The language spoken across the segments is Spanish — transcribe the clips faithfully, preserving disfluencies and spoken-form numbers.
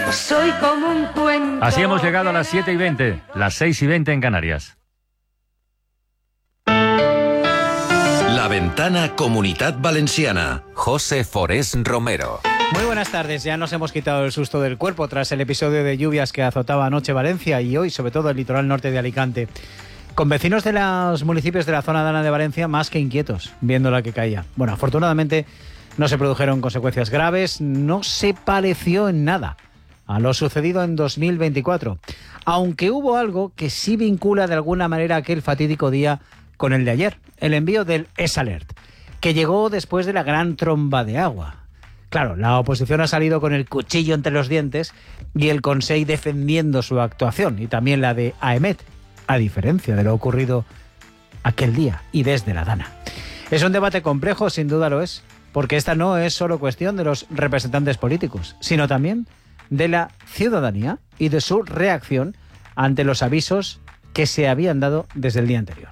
Soy como un cuento. Así hemos llegado a las siete y veinte, las seis y veinte en Canarias. La Ventana Comunitat Valenciana. José Forés Romero. Muy buenas tardes, ya nos hemos quitado el susto del cuerpo tras el episodio de lluvias que azotaba anoche Valencia y hoy sobre todo el litoral norte de Alicante. Con vecinos de los municipios de la zona dana de Valencia más que inquietos, viendo la que caía. Bueno, afortunadamente no se produjeron consecuencias graves, no se pareció en nada a lo sucedido en dos mil veinticuatro, aunque hubo algo que sí vincula de alguna manera aquel fatídico día con el de ayer, el envío del S-Alert, que llegó después de la gran tromba de agua. Claro, la oposición ha salido con el cuchillo entre los dientes y el Consell defendiendo su actuación, y también la de AEMET, a diferencia de lo ocurrido aquel día y desde la Dana. Es un debate complejo, sin duda lo es, porque esta no es solo cuestión de los representantes políticos, sino también de la ciudadanía y de su reacción ante los avisos que se habían dado desde el día anterior.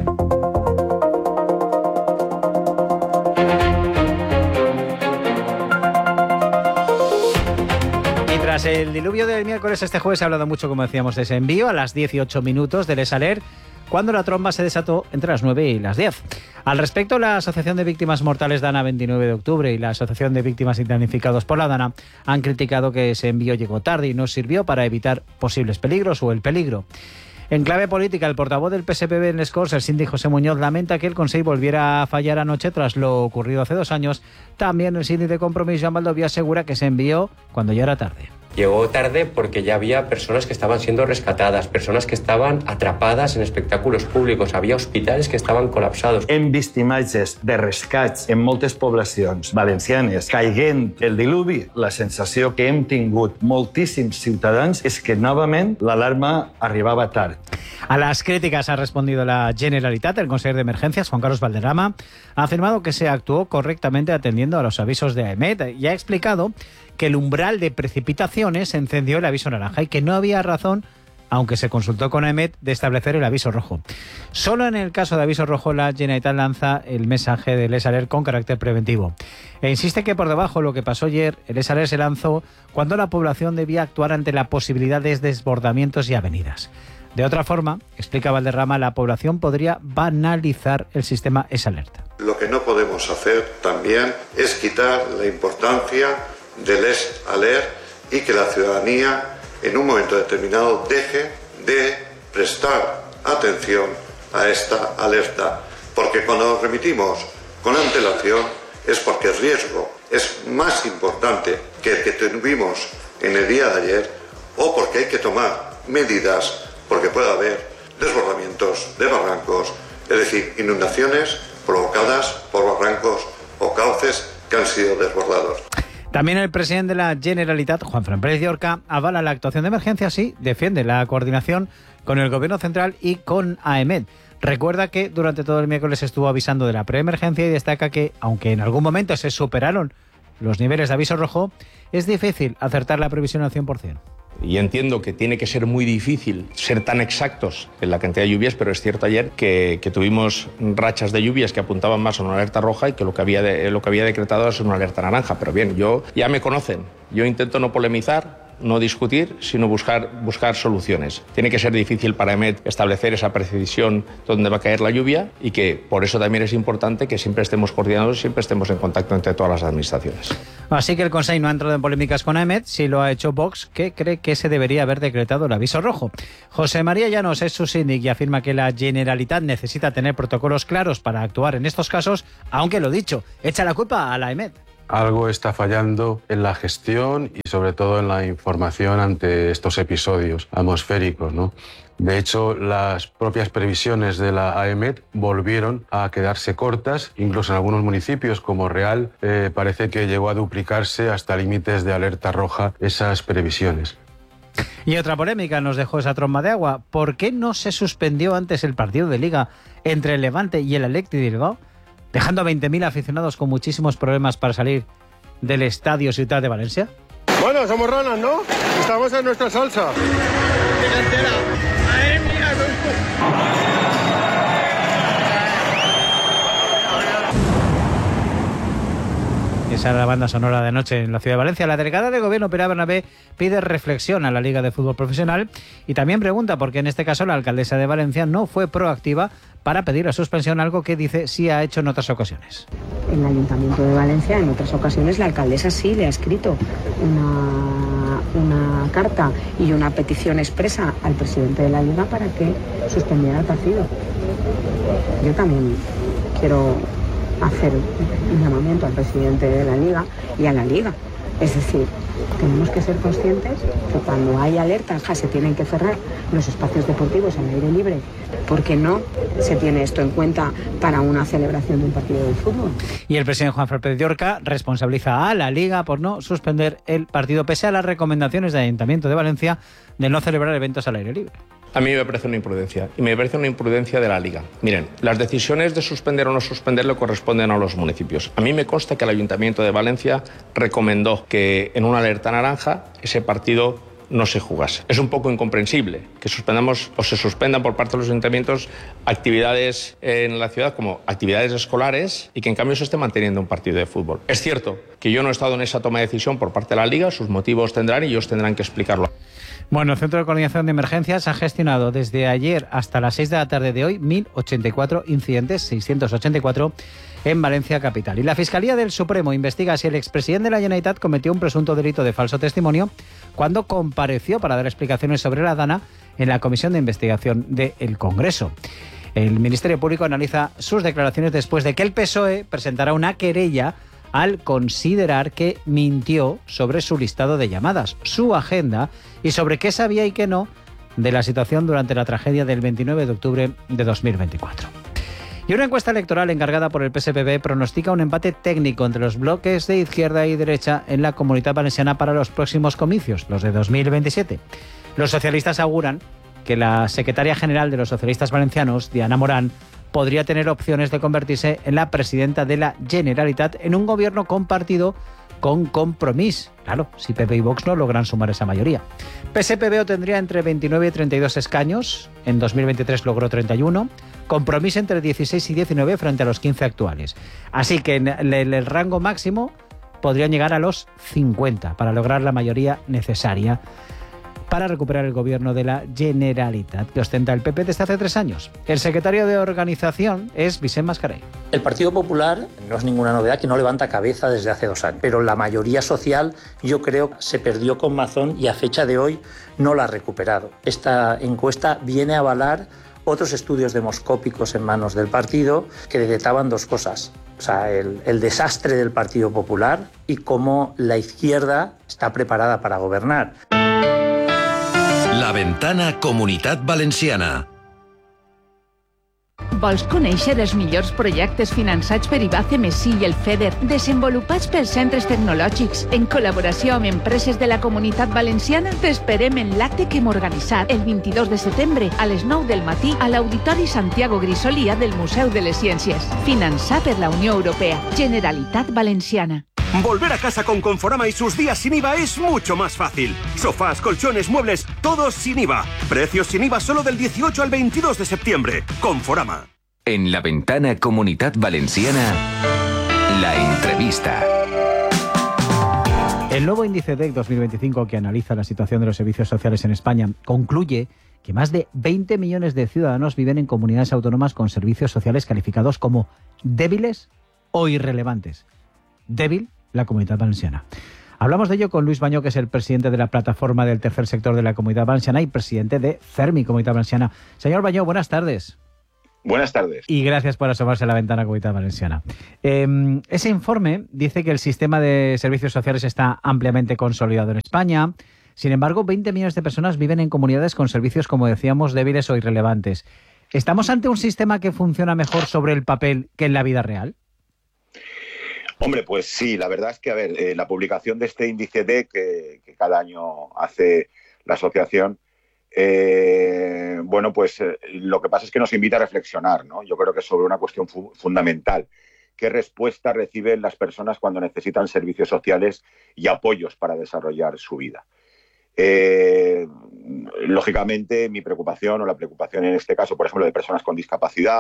Tras el diluvio del miércoles, este jueves se ha hablado mucho, como decíamos, de ese envío a las dieciocho minutos del S-Alert, cuando la tromba se desató entre las nueve y las diez. Al respecto, la Asociación de Víctimas Mortales Dana veintinueve de octubre y la Asociación de Víctimas y Damnificados por la Dana han criticado que ese envío llegó tarde y no sirvió para evitar posibles peligros o el peligro. En clave política, el portavoz del P S P B en les Corts, el síndic José Muñoz, lamenta que el Consell volviera a fallar anoche tras lo ocurrido hace dos años. También el síndic de Compromís, Joan Baldoví, asegura que se envió cuando ya era tarde. Llegó tarde porque ya había personas que estaban siendo rescatadas, personas que estaban atrapadas en espectáculos públicos, había hospitals que estaven colapsados. Hem vist imatges de rescats en moltes poblacions valencianes caiguent el diluvi. La sensació que hem tingut moltíssims ciutadans és que novament l'alarma arribava tard. A las críticas ha respondido la Generalitat. El consejero de Emergencias, Juan Carlos Valderrama, ha afirmado que se actuó correctamente atendiendo a los avisos de AEMET y ha explicado que el umbral de precipitaciones encendió el aviso naranja y que no había razón, aunque se consultó con AEMET, de establecer el aviso rojo. Solo en el caso de aviso rojo la Generalitat lanza el mensaje del S-Alert con carácter preventivo. E insiste que por debajo lo que pasó ayer, el S-Alert se lanzó cuando la población debía actuar ante la posibilidad de desbordamientos y avenidas. De otra forma, explica Valderrama, la población podría banalizar el sistema S-Alert. Lo que no podemos hacer también es quitar la importancia del S-Alert y que la ciudadanía en un momento determinado deje de prestar atención a esta alerta, porque cuando nos remitimos con antelación es porque el riesgo es más importante que el que tuvimos en el día de ayer, o porque hay que tomar medidas porque puede haber desbordamientos de barrancos, es decir, inundaciones provocadas por barrancos o cauces que han sido desbordados. También el presidente de la Generalitat, Juanfran Pérez Llorca, avala la actuación de emergencia y defiende la coordinación con el Gobierno Central y con AEMET. Recuerda que durante todo el miércoles estuvo avisando de la preemergencia y destaca que, aunque en algún momento se superaron los niveles de aviso rojo, es difícil acertar la previsión al cien por ciento. Y entiendo que tiene que ser muy difícil ser tan exactos en la cantidad de lluvias, pero es cierto ayer que, que tuvimos rachas de lluvias que apuntaban más a una alerta roja y que lo que había, de, lo que había decretado es una alerta naranja. Pero bien, yo ya me conocen, yo intento no polemizar, no discutir, sino buscar, buscar soluciones. Tiene que ser difícil para AEMET establecer esa precisión donde va a caer la lluvia y que por eso también es importante que siempre estemos coordinados, siempre estemos en contacto entre todas las administraciones. Así que el Consell no ha entrado en polémicas con AEMET, si lo ha hecho Vox, que cree que se debería haber decretado el aviso rojo. José María Llanos es su síndic y afirma que la Generalitat necesita tener protocolos claros para actuar en estos casos, aunque lo dicho, echa la culpa a la AEMET. Algo está fallando en la gestión y sobre todo en la información ante estos episodios atmosféricos, ¿no? De hecho, las propias previsiones de la AEMET volvieron a quedarse cortas, incluso en algunos municipios como Real eh, parece que llegó a duplicarse hasta límites de alerta roja esas previsiones. Y otra polémica nos dejó esa tromba de agua. ¿Por qué no se suspendió antes el partido de Liga entre el Levante y el Athletic de Bilbao, dejando a veinte mil aficionados con muchísimos problemas para salir del Estadio Ciutat de Valencia? Bueno, somos ranas, ¿no? Estamos en nuestra salsa. Esa era la banda sonora de anoche en la ciudad de Valencia. La delegada de Gobierno, Pilar Bernabé, pide reflexión a la Liga de Fútbol Profesional y también pregunta por qué en este caso la alcaldesa de Valencia no fue proactiva para pedir la suspensión, algo que dice sí ha hecho en otras ocasiones. En el Ayuntamiento de Valencia, en otras ocasiones, la alcaldesa sí le ha escrito una, una carta y una petición expresa al presidente de la Liga para que suspendiera el partido. Yo también quiero hacer un llamamiento al presidente de la Liga y a la Liga. Es decir, tenemos que ser conscientes que cuando hay alertas ja, se tienen que cerrar los espacios deportivos al aire libre, porque no se tiene esto en cuenta para una celebración de un partido de fútbol. Y el presidente Juan Pérez Llorca responsabiliza a la Liga por no suspender el partido, pese a las recomendaciones del Ayuntamiento de Valencia de no celebrar eventos al aire libre. A mí me parece una imprudencia, y me parece una imprudencia de la Liga. Miren, las decisiones de suspender o no suspender le corresponden a los municipios. A mí me consta que el Ayuntamiento de Valencia recomendó que en una alerta naranja ese partido no se jugase. Es un poco incomprensible que suspendamos o se suspendan por parte de los ayuntamientos actividades en la ciudad como actividades escolares y que en cambio se esté manteniendo un partido de fútbol. Es cierto que yo no he estado en esa toma de decisión por parte de la Liga, sus motivos tendrán y ellos tendrán que explicarlo. Bueno, el Centro de Coordinación de Emergencias ha gestionado desde ayer hasta las seis de la tarde de hoy mil ochenta y cuatro incidentes, seiscientos ochenta y cuatro en Valencia capital. Y la Fiscalía del Supremo investiga si el expresidente de la Generalitat cometió un presunto delito de falso testimonio cuando compareció para dar explicaciones sobre la Dana en la Comisión de Investigación del Congreso. El Ministerio Público analiza sus declaraciones después de que el P S O E presentara una querella al considerar que mintió sobre su listado de llamadas, su agenda y sobre qué sabía y qué no de la situación durante la tragedia del veintinueve de octubre de dos mil veinticuatro. Y una encuesta electoral encargada por el P S P B pronostica un empate técnico entre los bloques de izquierda y derecha en la Comunitat Valenciana para los próximos comicios, los de dos mil veintisiete. Los socialistas auguran que la secretaria general de los socialistas valencianos, Diana Morán, podría tener opciones de convertirse en la presidenta de la Generalitat en un gobierno compartido con Compromís. Claro, si P P y Vox no logran sumar esa mayoría. P S P B obtendría entre veintinueve y treinta y dos escaños, en dos mil veintitrés logró treinta y uno, Compromís entre dieciséis y diecinueve frente a los quince actuales. Así que en el, el rango máximo podrían llegar a los cincuenta para lograr la mayoría necesaria para recuperar el gobierno de la Generalitat que ostenta el P P desde hace tres años. El secretario de organización es Vicent Mascarell. El Partido Popular no es ninguna novedad que no levanta cabeza desde hace dos años, pero la mayoría social yo creo se perdió con Mazón y a fecha de hoy no la ha recuperado. Esta encuesta viene a avalar otros estudios demoscópicos en manos del partido que detectaban dos cosas. O sea, el, el desastre del Partido Popular y cómo la izquierda está preparada para gobernar. La Ventana Comunitat Valenciana. Vols conèixer els millors projectes finançats per I B A C, M S I i el FEDER, desenvolupats pels centres tecnològics en col·laboració amb empreses de la Comunitat Valenciana? T'esperem en l'acte que hem organitzat el vint-i-dos de setembre a les nou del matí a l'Auditori Santiago Grisolia del Museu de les Ciències. Finançat per la Unió Europea. Generalitat Valenciana. Volver a casa con Conforama y sus días sin I V A es mucho más fácil. Sofás, colchones, muebles, todos sin I V A. Precios sin I V A solo del dieciocho al veintidós de septiembre. Conforama. En La Ventana Comunitat Valenciana, la entrevista. El nuevo índice D E C dos mil veinticinco, que analiza la situación de los servicios sociales en España, concluye que más de veinte millones de ciudadanos viven en comunidades autónomas con servicios sociales calificados como débiles o irrelevantes. Débil la Comunidad Valenciana. Hablamos de ello con Luis Bañó, que es el presidente de la plataforma del tercer sector de la Comunidad Valenciana y presidente de CERMI, Comunidad Valenciana. Señor Bañó, buenas tardes. Buenas tardes. Y gracias por asomarse a la ventana Comunidad Valenciana. Eh, ese informe dice que el sistema de servicios sociales está ampliamente consolidado en España. Sin embargo, veinte millones de personas viven en comunidades con servicios, como decíamos, débiles o irrelevantes. ¿Estamos ante un sistema que funciona mejor sobre el papel que en la vida real? Hombre, pues sí, la verdad es que, a ver, eh, la publicación de este índice D E C que, que cada año hace la asociación, eh, bueno, pues eh, lo que pasa es que nos invita a reflexionar, ¿no? Yo creo que es sobre una cuestión fu- fundamental. ¿Qué respuesta reciben las personas cuando necesitan servicios sociales y apoyos para desarrollar su vida? Eh, lógicamente, mi preocupación o la preocupación en este caso, por ejemplo, de personas con discapacidad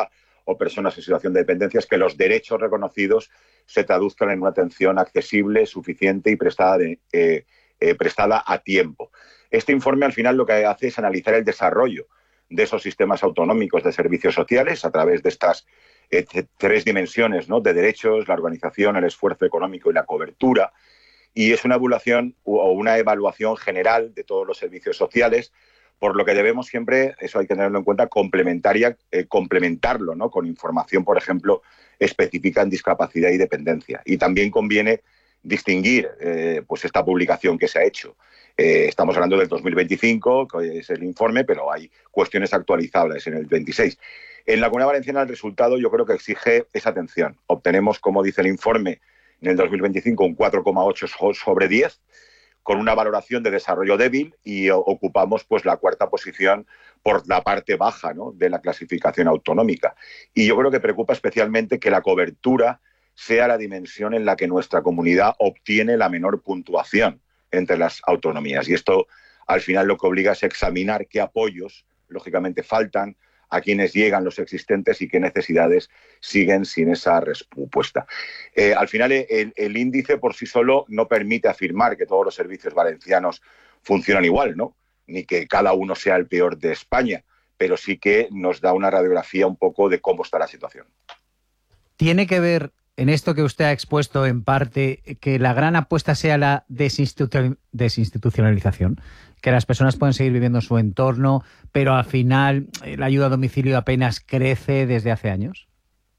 o personas en situación de dependencia es que los derechos reconocidos se traduzcan en una atención accesible, suficiente y prestada, de, eh, eh, prestada a tiempo. Este informe al final lo que hace es analizar el desarrollo de esos sistemas autonómicos de servicios sociales a través de estas eh, tres dimensiones, ¿no? De derechos, la organización, el esfuerzo económico y la cobertura. Y es una evaluación o una evaluación general de todos los servicios sociales, por lo que debemos siempre, eso hay que tenerlo en cuenta, complementaria, eh, complementarlo, ¿no? Con información, por ejemplo, específica en discapacidad y dependencia. Y también conviene distinguir eh, pues esta publicación que se ha hecho. Eh, estamos hablando del dos mil veinticinco, que es el informe, pero hay cuestiones actualizables en el veintiséis. En la Comunidad Valenciana el resultado yo creo que exige esa atención. Obtenemos, como dice el informe, en el dos mil veinticinco un cuatro coma ocho sobre diez, con una valoración de desarrollo débil, y ocupamos pues la cuarta posición por la parte baja, ¿no? De la clasificación autonómica. Y yo creo que preocupa especialmente que la cobertura sea la dimensión en la que nuestra comunidad obtiene la menor puntuación entre las autonomías. Y esto, al final, lo que obliga es examinar qué apoyos, lógicamente, faltan, a quienes llegan los existentes y qué necesidades siguen sin esa respuesta. Eh, al final, el, el índice por sí solo no permite afirmar que todos los servicios valencianos funcionan igual, ¿no? Ni que cada uno sea el peor de España, pero sí que nos da una radiografía un poco de cómo está la situación. ¿Tiene que ver en esto que usted ha expuesto en parte que la gran apuesta sea la desinstitu- desinstitucionalización? Que las personas pueden seguir viviendo en su entorno, pero al final la ayuda a domicilio apenas crece desde hace años.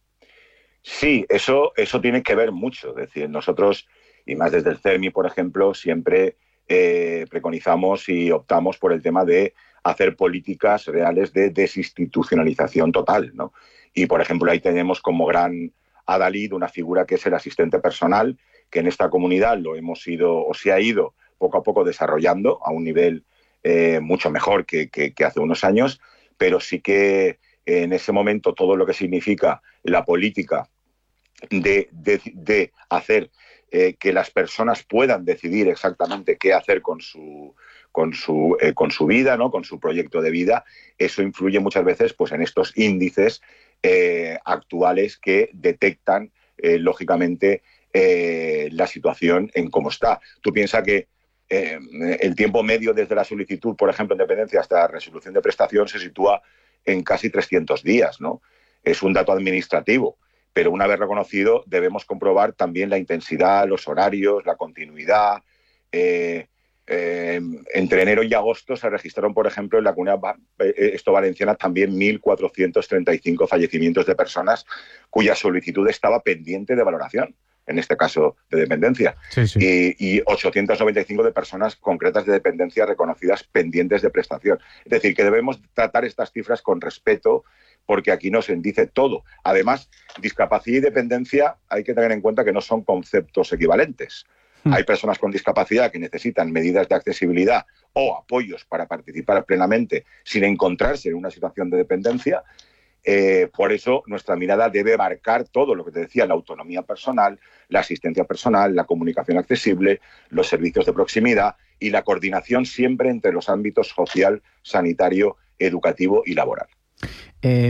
Sí, eso, eso tiene que ver mucho. Es decir, nosotros, y más desde el CERMI, por ejemplo, siempre eh, preconizamos y optamos por el tema de hacer políticas reales de desinstitucionalización total, ¿no? Y, por ejemplo, ahí tenemos como gran adalid una figura que es el asistente personal, que en esta comunidad lo hemos ido, o se ha ido poco a poco desarrollando a un nivel eh, mucho mejor que, que, que hace unos años, pero sí que en ese momento todo lo que significa la política de, de, de hacer eh, que las personas puedan decidir exactamente qué hacer con su, con su, eh, con su vida, ¿no? Con su proyecto de vida, eso influye muchas veces pues, en estos índices eh, actuales que detectan, eh, lógicamente, eh, la situación en cómo está. Tú piensas que Eh, el tiempo medio desde la solicitud, por ejemplo, en dependencia hasta la resolución de prestación se sitúa en casi trescientos días, ¿no? Es un dato administrativo, pero una vez reconocido debemos comprobar también la intensidad, los horarios, la continuidad. Eh, eh, entre enero y agosto se registraron, por ejemplo, en la Comunidad esto valenciana también mil cuatrocientos treinta y cinco fallecimientos de personas cuya solicitud estaba pendiente de valoración, en este caso de dependencia, sí, sí. Y, y ochocientos noventa y cinco de personas concretas de dependencia reconocidas pendientes de prestación. Es decir, que debemos tratar estas cifras con respeto, porque aquí nos dice todo. Además, discapacidad y dependencia hay que tener en cuenta que no son conceptos equivalentes. Mm. Hay personas con discapacidad que necesitan medidas de accesibilidad o apoyos para participar plenamente sin encontrarse en una situación de dependencia. Eh, por eso nuestra mirada debe abarcar todo lo que te decía, la autonomía personal, la asistencia personal, la comunicación accesible, los servicios de proximidad y la coordinación siempre entre los ámbitos social, sanitario, educativo y laboral. Eh,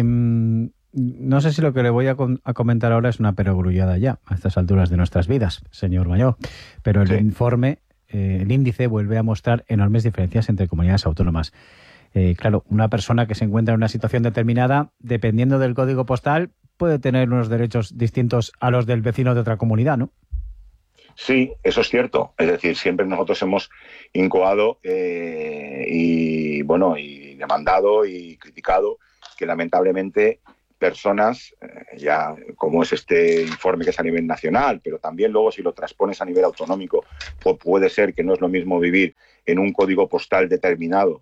no sé si lo que le voy a, con- a comentar ahora es una perogrullada ya, a estas alturas de nuestras vidas, señor Mayó, pero el sí. informe, eh, el índice vuelve a mostrar enormes diferencias entre comunidades autónomas. Eh, claro, una persona que se encuentra en una situación determinada, dependiendo del código postal, puede tener unos derechos distintos a los del vecino de otra comunidad, ¿no? Sí, eso es cierto. Es decir, siempre nosotros hemos incoado eh, y, bueno, y demandado y criticado que lamentablemente personas, eh, ya como es este informe que es a nivel nacional, pero también luego si lo transpones a nivel autonómico, pues puede ser que no es lo mismo vivir en un código postal determinado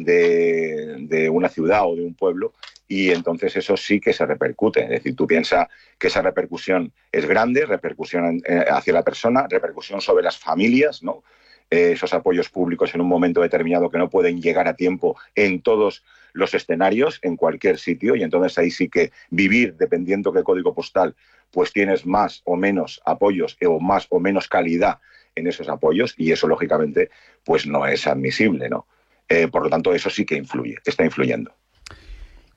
de, de una ciudad o de un pueblo, y entonces eso sí que se repercute. Es decir, tú piensas que esa repercusión es grande, repercusión eh, hacia la persona, repercusión sobre las familias, ¿no? Eh, esos apoyos públicos en un momento determinado que no pueden llegar a tiempo en todos los escenarios, en cualquier sitio, y entonces ahí sí que vivir, dependiendo qué código postal, pues tienes más o menos apoyos o más o menos calidad en esos apoyos, y eso lógicamente pues no es admisible, ¿no? Eh, por lo tanto, eso sí que influye, está influyendo.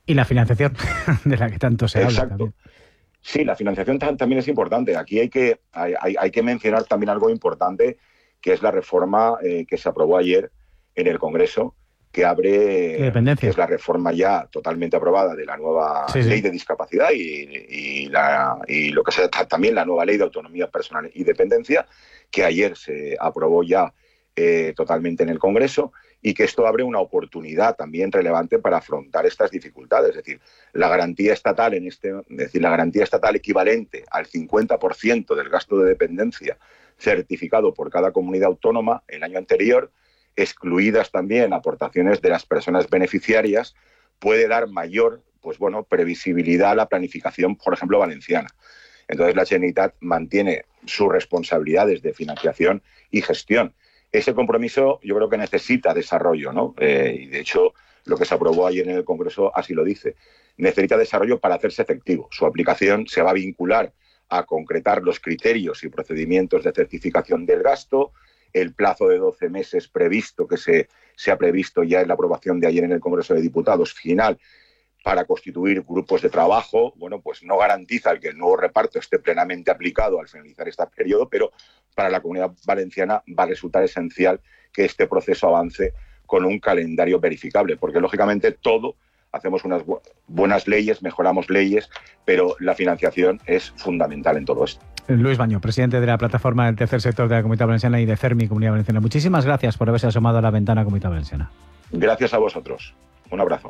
Y la financiación, de la que tanto se Exacto. habla también. Sí, la financiación también es importante. Aquí hay que, hay, hay que mencionar también algo importante, que es la reforma eh, que se aprobó ayer en el Congreso, que abre, que es la reforma ya totalmente aprobada de la nueva sí, ley sí. de discapacidad y, y, la, y lo que sea también la nueva ley de autonomía personal y dependencia, que ayer se aprobó ya eh, totalmente en el Congreso, y que esto abre una oportunidad también relevante para afrontar estas dificultades. Es decir, la garantía estatal en este, es decir, la garantía estatal equivalente al cincuenta por ciento del gasto de dependencia certificado por cada comunidad autónoma el año anterior, excluidas también aportaciones de las personas beneficiarias, puede dar mayor, pues bueno, previsibilidad a la planificación, por ejemplo, valenciana. Entonces, la Generalitat mantiene sus responsabilidades de financiación y gestión. Ese compromiso yo creo que necesita desarrollo, ¿no? Eh, y de hecho, lo que se aprobó ayer en el Congreso así lo dice. Necesita desarrollo para hacerse efectivo. Su aplicación se va a vincular a concretar los criterios y procedimientos de certificación del gasto, el plazo de doce meses previsto, que se, se ha previsto ya en la aprobación de ayer en el Congreso de Diputados final, para constituir grupos de trabajo, bueno, pues no garantiza el que el nuevo reparto esté plenamente aplicado al finalizar este periodo, pero para la Comunidad Valenciana va a resultar esencial que este proceso avance con un calendario verificable, porque lógicamente todo, hacemos unas bu- buenas leyes, mejoramos leyes, pero la financiación es fundamental en todo esto. Luis Baño, presidente de la plataforma del tercer sector de la Comunidad Valenciana y de CERMI Comunidad Valenciana. Muchísimas gracias por haberse asomado a la ventana Comunidad Valenciana. Gracias a vosotros. Un abrazo.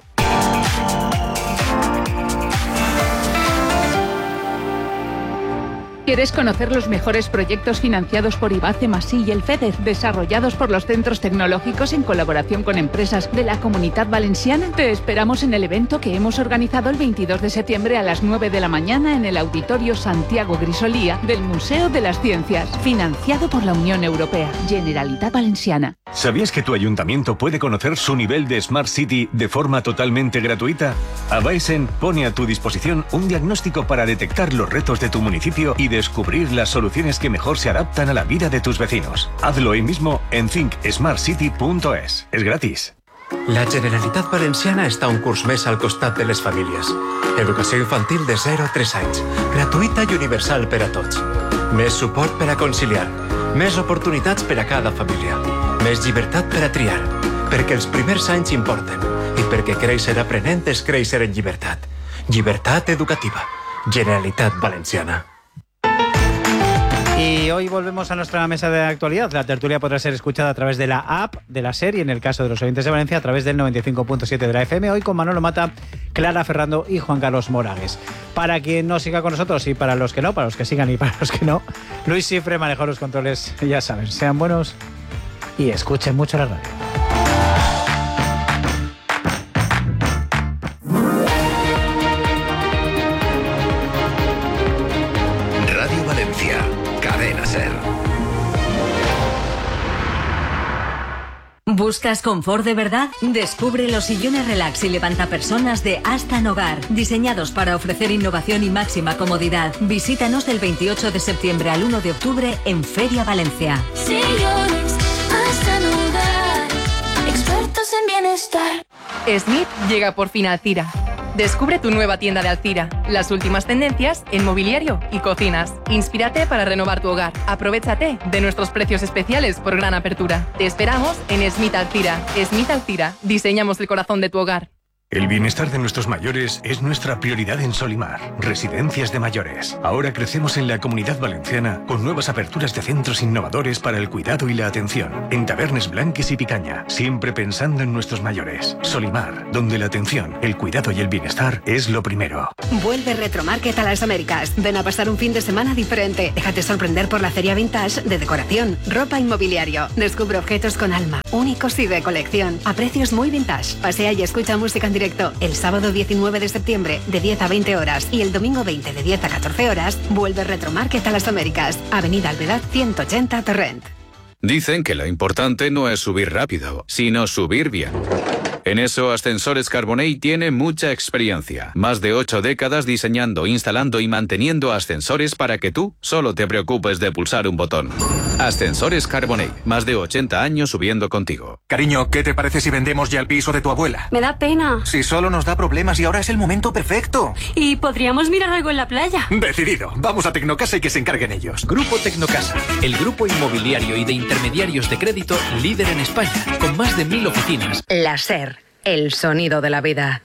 ¿Quieres conocer los mejores proyectos financiados por IBACE, Masí y el FEDER, desarrollados por los centros tecnológicos en colaboración con empresas de la Comunidad Valenciana? Te esperamos en el evento que hemos organizado el veintidós de septiembre a las nueve de la mañana en el Auditorio Santiago Grisolía del Museo de las Ciencias, financiado por la Unión Europea, Generalitat Valenciana. ¿Sabías que tu ayuntamiento puede conocer su nivel de Smart City de forma totalmente gratuita? Avaesen pone a tu disposición un diagnóstico para detectar los retos de tu municipio y descubrir las soluciones que mejor se adaptan a la vida de tus vecinos. Hazlo hoy mismo en think smart city punto es. Es gratis. La Generalitat Valenciana està un curs més al costat de les famílies. Educació infantil de zero a tres anys, gratuïta i universal per a tots. Més suport per a conciliar, més oportunitats per a cada família, més llibertat per a triar, perquè els primers anys importen i perquè créixer aprenent és créixer en llibertat. Llibertat educativa. Generalitat Valenciana. Y hoy volvemos a nuestra mesa de actualidad. La tertulia podrá ser escuchada a través de la app, de la serie, en el caso de los oyentes de Valencia, a través del noventa y cinco punto siete de la F M. Hoy con Manolo Mata, Clara Ferrando y Juan Carlos Moragues. Para quien no siga con nosotros y para los que no, para los que sigan y para los que no, Luis Cifre manejó los controles. Ya saben, sean buenos y escuchen mucho la radio. Radio Valencia, Cadena Ser. ¿Buscas confort de verdad? Descubre los sillones relax y levantapersonas de Astan Hogar, diseñados para ofrecer innovación y máxima comodidad. Visítanos del veintiocho de septiembre al uno de octubre en Feria Valencia. Sillones Astan Hogar, expertos en bienestar. Smith llega por fin a Alcira. Descubre tu nueva tienda de Alcira, las últimas tendencias en mobiliario y cocinas. Inspírate para renovar tu hogar. Aprovéchate de nuestros precios especiales por gran apertura. Te esperamos en Smith Alcira. Smith Alcira, diseñamos el corazón de tu hogar. El bienestar de nuestros mayores es nuestra prioridad en Solimar, Residencias de Mayores. Ahora crecemos en la Comunidad Valenciana con nuevas aperturas de centros innovadores para el cuidado y la atención. En Tabernes Blanques y Picaña, siempre pensando en nuestros mayores. Solimar, donde la atención, el cuidado y el bienestar es lo primero. Vuelve Retromarket a las Américas. Ven a pasar un fin de semana diferente. Déjate sorprender por la feria vintage de decoración, ropa y mobiliario. Descubre objetos con alma, únicos y de colección, a precios muy vintage. Pasea y escucha música en directo el sábado diecinueve de septiembre de diez a veinte horas y el domingo veinte de diez a catorce horas. Vuelve Retromarket a las Américas. Avenida Alvedad ciento ochenta Torrent. Dicen que lo importante no es subir rápido, sino subir bien. En eso, Ascensores Carbonell tiene mucha experiencia. Más de ocho décadas diseñando, instalando y manteniendo ascensores para que tú solo te preocupes de pulsar un botón. Ascensores Carbonell. Más de ochenta años subiendo contigo. Cariño, ¿qué te parece si vendemos ya el piso de tu abuela? Me da pena. Si solo nos da problemas y ahora es el momento perfecto. Y podríamos mirar algo en la playa. Decidido. Vamos a Tecnocasa y que se encarguen ellos. Grupo Tecnocasa, el grupo inmobiliario y de intermediarios de crédito líder en España, con más de mil oficinas. La SER, el sonido de la vida.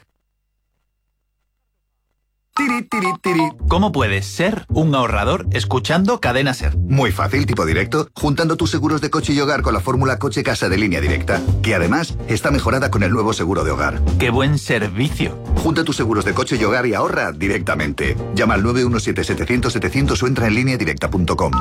Tiri, tiri, tiri. ¿Cómo puedes ser un ahorrador escuchando Cadena SER? Muy fácil, tipo directo, juntando tus seguros de coche y hogar con la fórmula coche-casa de Línea Directa, que además está mejorada con el nuevo seguro de hogar. ¡Qué buen servicio! Junta tus seguros de coche y hogar y ahorra directamente. Llama al nueve uno siete, setecientos, setecientos o entra en línea directa punto com.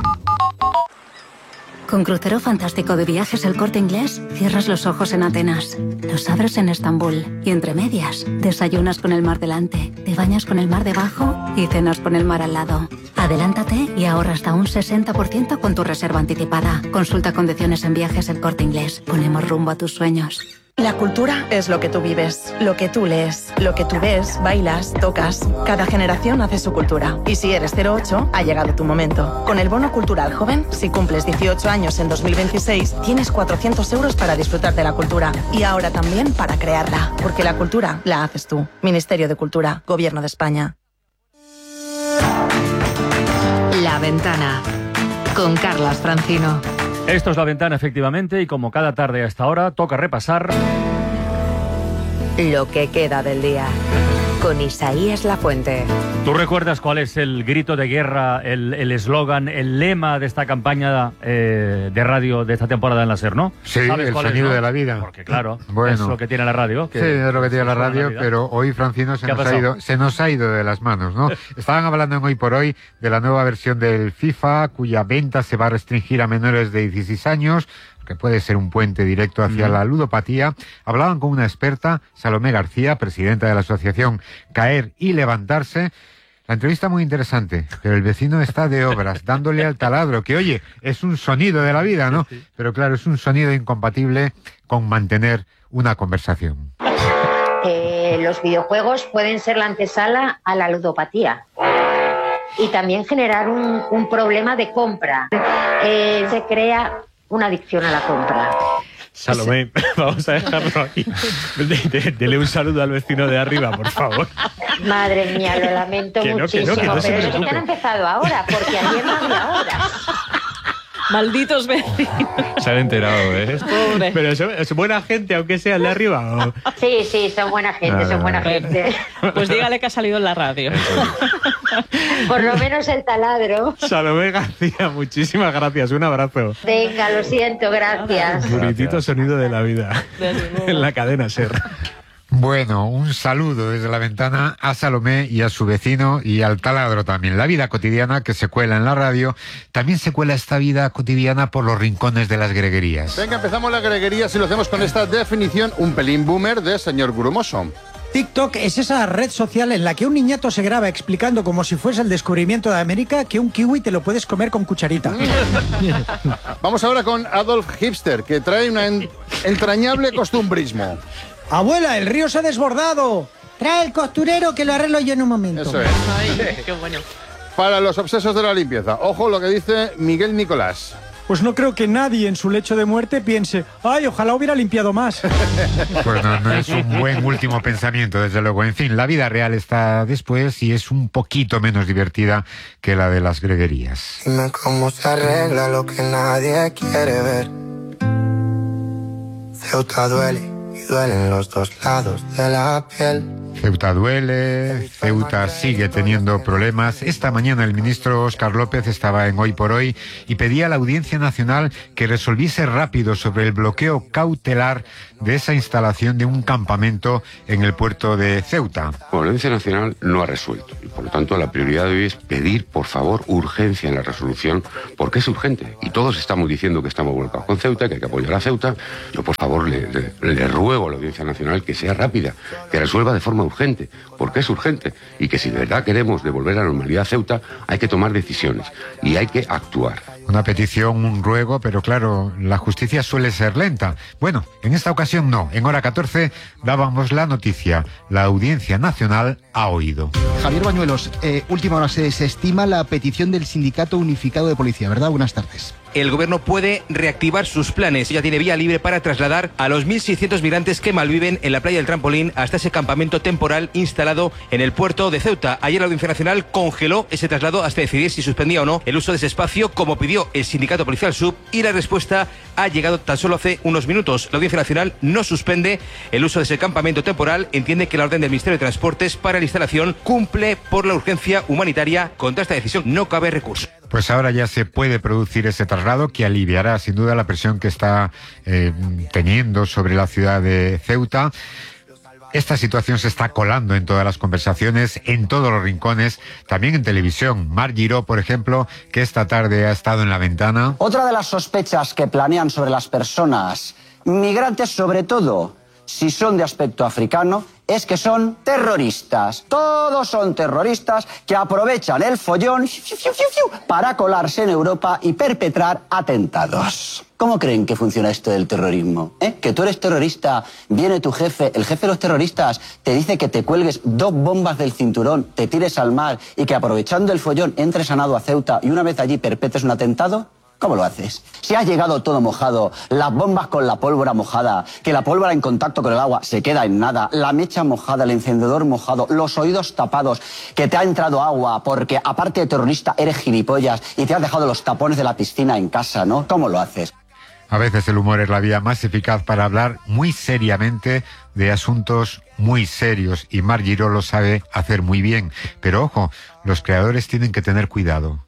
Con Crucero Fantástico de Viajes El Corte Inglés, cierras los ojos en Atenas, los abres en Estambul y entre medias, desayunas con el mar delante, te bañas con el mar debajo y cenas con el mar al lado. Adelántate y ahorra hasta un sesenta por ciento con tu reserva anticipada. Consulta condiciones en Viajes El Corte Inglés. Ponemos rumbo a tus sueños. La cultura es lo que tú vives, lo que tú lees, lo que tú ves, bailas, tocas. Cada generación hace su cultura. Y si eres cero ocho, ha llegado tu momento. Con el Bono Cultural Joven, si cumples dieciocho años en dos mil veintiséis, tienes cuatrocientos euros para disfrutar de la cultura. Y ahora también para crearla. Porque la cultura la haces tú. Ministerio de Cultura, Gobierno de España. La Ventana, con Carlas Francino. Esto es La Ventana, efectivamente, y como cada tarde a esta hora, toca repasar lo que queda del día, con Isaías Lafuente. ¿Tú recuerdas cuál es el grito de guerra, el eslogan, el, el lema de esta campaña eh, de radio de esta temporada en la SER, no? Sí, el sonido es, ¿no? de la vida. Porque claro, bueno, es lo que tiene la radio. Que sí, es lo que tiene la radio, la pero hoy, Francino, se nos, ha ido, se nos ha ido de las manos, ¿no? Estaban hablando en Hoy por Hoy de la nueva versión del FIFA, cuya venta se va a restringir a menores de dieciséis años, que puede ser un puente directo hacia mm. la ludopatía. Hablaban con una experta, Salomé García, presidenta de la asociación Caer y Levantarse. La entrevista muy interesante, pero el vecino está de obras, dándole al taladro, que oye, es un sonido de la vida, ¿no? Pero claro, es un sonido incompatible con mantener una conversación. Eh, los videojuegos pueden ser la antesala a la ludopatía y también generar un, un problema de compra. Eh, se crea una adicción a la compra. Salomé, vamos a dejarlo aquí. Dele un saludo al vecino de arriba, por favor. Madre mía, lo lamento que no, muchísimo, que no, que no pero es que han empezado ahora, porque ayer no había horas. Malditos vecinos. Se han enterado, ¿eh? Pobre. Pero ¿es, es buena gente, aunque sea el de arriba? ¿O? Sí, sí, son buena gente, son buena gente. Pues dígale que ha salido en la radio. Por lo menos el taladro. Salomé García, muchísimas gracias. Un abrazo. Venga, lo siento, gracias. Buritito sonido de la vida. En la cadena SER. Bueno, un saludo desde La Ventana a Salomé y a su vecino y al taladro también. La vida cotidiana que se cuela en la radio, también se cuela esta vida cotidiana por los rincones de las greguerías. Venga, empezamos las greguerías y lo hacemos con esta definición un pelín boomer de señor Grumoso. TikTok es esa red social en la que un niñato se graba explicando como si fuese el descubrimiento de América que un kiwi te lo puedes comer con cucharita. Vamos ahora con Adolf Hipster, que trae un en- entrañable costumbrismo. Abuela, el río se ha desbordado. Trae el costurero que lo arreglo yo en un momento. Eso es. Ay, qué bueno. Para los obsesos de la limpieza, ojo lo que dice Miguel Nicolás. Pues no creo que nadie en su lecho de muerte piense, ay, ojalá hubiera limpiado más. Pues no, no es un buen último pensamiento, desde luego. En fin, la vida real está después y es un poquito menos divertida que la de las greguerías. Dime cómo se arregla lo que nadie quiere ver. Ceuta duele. Duelen los dos lados de la piel. Ceuta duele, Ceuta sigue teniendo problemas. Esta mañana el ministro Óscar López estaba en Hoy por Hoy y pedía a la Audiencia Nacional que resolviese rápido sobre el bloqueo cautelar de esa instalación de un campamento en el puerto de Ceuta. Bueno, la Audiencia Nacional no ha resuelto y por lo tanto la prioridad de hoy es pedir, por favor, urgencia en la resolución, porque es urgente y todos estamos diciendo que estamos volcados con Ceuta, que hay que apoyar a Ceuta. Yo, por favor, le, le, le ruego a la Audiencia Nacional que sea rápida, que resuelva de forma urgente. urgente, porque es urgente, y que si de verdad queremos devolver la normalidad a Ceuta, hay que tomar decisiones y hay que actuar. Una petición, un ruego, pero claro, la justicia suele ser lenta. Bueno, en esta ocasión no. En hora catorce dábamos la noticia. La Audiencia Nacional ha oído. Javier Bañuelos, eh, última hora, se desestima la petición del Sindicato Unificado de Policía, ¿verdad? Buenas tardes. El gobierno puede reactivar sus planes. Ya tiene vía libre para trasladar a los mil seiscientos migrantes que malviven en la playa del Trampolín hasta ese campamento temporal instalado en el puerto de Ceuta. Ayer la Audiencia Nacional congeló ese traslado hasta decidir si suspendía o no el uso de ese espacio, como pidió el Sindicato Policial Sub, y la respuesta ha llegado tan solo hace unos minutos. La Audiencia Nacional no suspende el uso de ese campamento temporal, entiende que la orden del Ministerio de Transportes para la instalación cumple por la urgencia humanitaria. Contra esta decisión no cabe recurso. Pues ahora ya se puede producir ese traslado que aliviará sin duda la presión que está eh, teniendo sobre la ciudad de Ceuta. Esta situación se está colando en todas las conversaciones, en todos los rincones, también en televisión. Mar Giró, por ejemplo, que esta tarde ha estado en La Ventana. Otra de las sospechas que planean sobre las personas migrantes, sobre todo si son de aspecto africano, es que son terroristas. Todos son terroristas que aprovechan el follón para colarse en Europa y perpetrar atentados. ¿Cómo creen que funciona esto del terrorismo? ¿Eh? Que tú eres terrorista, viene tu jefe, el jefe de los terroristas, te dice que te cuelgues dos bombas del cinturón, te tires al mar y que aprovechando el follón entres a nado a Ceuta y una vez allí perpetres un atentado. ¿Cómo lo haces? Si has llegado todo mojado, las bombas con la pólvora mojada, que la pólvora en contacto con el agua se queda en nada, la mecha mojada, el encendedor mojado, los oídos tapados, que te ha entrado agua porque aparte de terrorista eres gilipollas y te has dejado los tapones de la piscina en casa, ¿no? ¿Cómo lo haces? A veces el humor es la vía más eficaz para hablar muy seriamente de asuntos muy serios y Mar Giró lo sabe hacer muy bien. Pero ojo, los creadores tienen que tener cuidado.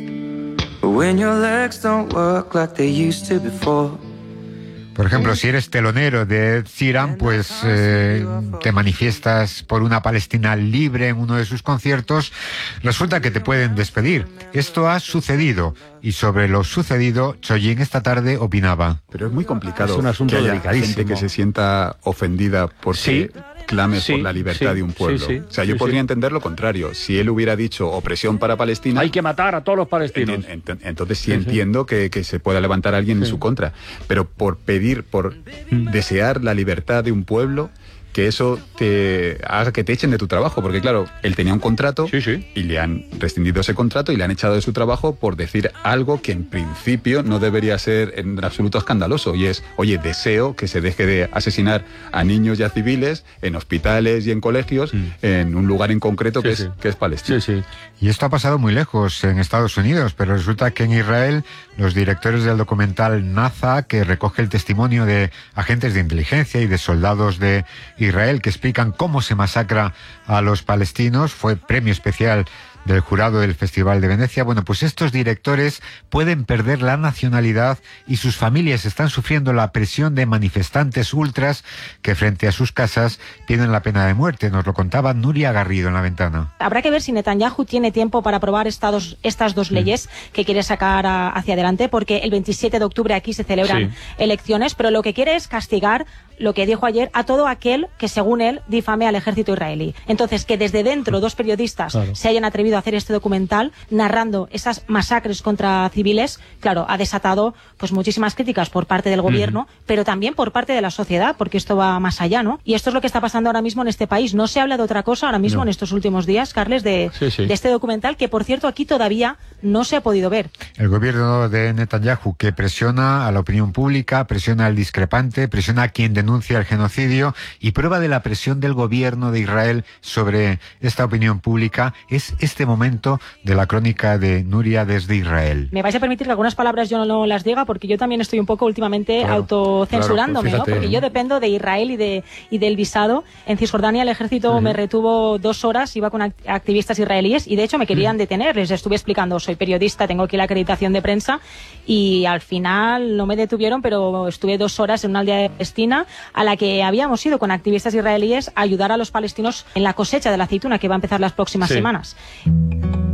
Por ejemplo, si eres telonero de Ed Sheeran, pues eh, te manifiestas por una Palestina libre en uno de sus conciertos, resulta que te pueden despedir. Esto ha sucedido, y sobre lo sucedido, Choyin esta tarde opinaba. Pero es muy complicado es un asunto que haya delicadísimo. gente que se sienta ofendida porque Sí. clame Sí, por la libertad sí, de un pueblo. sí, sí, o sea, yo sí, podría sí. entender lo contrario. Si él hubiera dicho opresión para Palestina... Hay que matar a todos los palestinos. En, en, entonces sí, Sí, sí. entiendo que, que se pueda levantar a alguien Sí. en su contra. Pero por pedir, por desear la libertad de un pueblo, que eso te haga que te echen de tu trabajo. Porque claro, él tenía un contrato y le han rescindido ese contrato y le han echado de su trabajo por decir algo que en principio no debería ser en absoluto escandaloso. Y es, oye, deseo que se deje de asesinar a niños y a civiles en hospitales y en colegios, mm. en un lugar en concreto Sí, que, sí. Es, que es Palestina. Sí, sí. Y esto ha pasado muy lejos en Estados Unidos, pero resulta que en Israel los directores del documental Naza, que recoge el testimonio de agentes de inteligencia y de soldados de Israel que explican cómo se masacra a los palestinos, fue premio especial del jurado del Festival de Venecia. Bueno, pues estos directores pueden perder la nacionalidad y sus familias están sufriendo la presión de manifestantes ultras que frente a sus casas piden la pena de muerte. Nos lo contaba Nuria Garrido en La Ventana. Habrá que ver si Netanyahu tiene tiempo para aprobar estas, estas dos leyes que quiere sacar a, hacia adelante, porque el veintisiete de octubre aquí se celebran Sí. elecciones, pero lo que quiere es castigar, lo que dijo ayer, a todo aquel que según él difame al ejército israelí. Entonces, que desde dentro dos periodistas Claro. se hayan atrevido a hacer este documental narrando esas masacres contra civiles, claro, ha desatado pues muchísimas críticas por parte del gobierno, Ujú. pero también por parte de la sociedad, porque esto va más allá, ¿no? Y esto es lo que está pasando ahora mismo en este país. No se habla de otra cosa ahora mismo No. en estos últimos días, Carles, de, Sí, sí. de este documental que, por cierto, aquí todavía no se ha podido ver. El gobierno de Netanyahu, que presiona a la opinión pública, presiona al discrepante, presiona a quien denuncia el genocidio, y prueba de la presión del gobierno de Israel sobre esta opinión pública es este momento de la crónica de Nuria desde Israel. Me vais a permitir que algunas palabras yo no las diga, porque yo también estoy un poco últimamente Claro, autocensurándome, claro, pues ¿no? fíjate. Porque yo dependo de Israel y de y del visado. En Cisjordania el ejército Ujú. me retuvo dos horas, iba con act- activistas israelíes y de hecho me querían detener. Les estuve explicando, soy periodista, tengo aquí la acreditación de prensa, y al final no me detuvieron, pero estuve dos horas en una aldea de Palestina a la que habíamos ido con activistas israelíes a ayudar a los palestinos en la cosecha de la aceituna que va a empezar las próximas Sí. semanas.